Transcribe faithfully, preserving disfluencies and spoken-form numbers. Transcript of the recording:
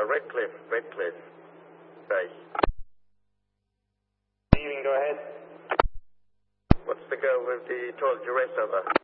Uh, Redcliffe, Redcliffe. Say. Receiving, go ahead. What's the go with the toilet duress over?